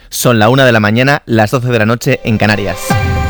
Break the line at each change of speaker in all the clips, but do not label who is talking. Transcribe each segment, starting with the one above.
Son la 1 de la mañana, las 12 de la noche en Canarias.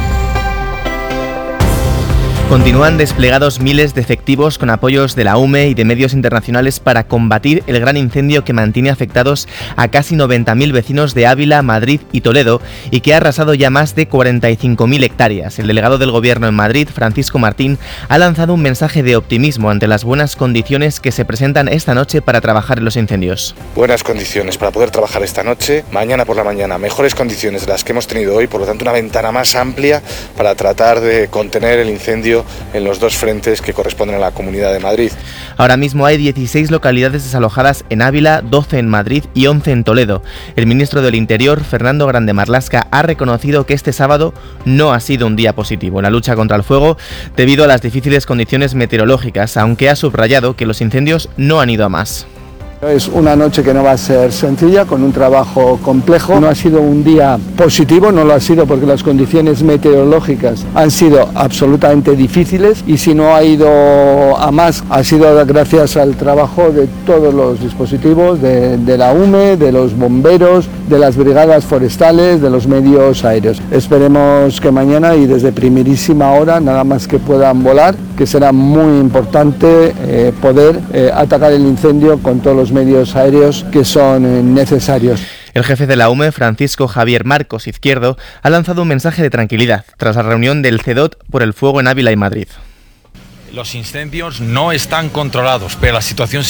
Continúan desplegados miles de efectivos con apoyos de la UME y de medios internacionales para combatir el gran incendio que mantiene afectados a casi 90.000 vecinos de Ávila, Madrid y Toledo y que ha arrasado ya más de 45.000 hectáreas. El delegado del Gobierno en Madrid, Francisco Martín, ha lanzado un mensaje de optimismo ante las buenas condiciones que se presentan esta noche para trabajar en los incendios.
Buenas condiciones para poder trabajar esta noche, mañana por la mañana, mejores condiciones de las que hemos tenido hoy, por lo tanto una ventana más amplia para tratar de contener el incendio en los dos frentes que corresponden a la Comunidad de Madrid.
Ahora mismo hay 16 localidades desalojadas en Ávila, 12 en Madrid y 11 en Toledo. El ministro del Interior, Fernando Grande Marlaska, ha reconocido que este sábado no ha sido un día positivo en la lucha contra el fuego debido a las difíciles condiciones meteorológicas, aunque ha subrayado que los incendios no han ido a más.
Es una noche que no va a ser sencilla, con un trabajo complejo. No ha sido un día positivo, no lo ha sido porque las condiciones meteorológicas han sido absolutamente difíciles y si no ha ido a más ha sido gracias al trabajo de todos los dispositivos, de la UME, de los bomberos, de las brigadas forestales, de los medios aéreos. Esperemos que mañana y desde primerísima hora, nada más que puedan volar, que será muy importante poder atacar el incendio con todos los medios aéreos que son necesarios.
El jefe de la UME, Francisco Javier Marcos Izquierdo, ha lanzado un mensaje de tranquilidad tras la reunión del CEDOT por el fuego en Ávila y Madrid.
Los incendios no están controlados, pero la situación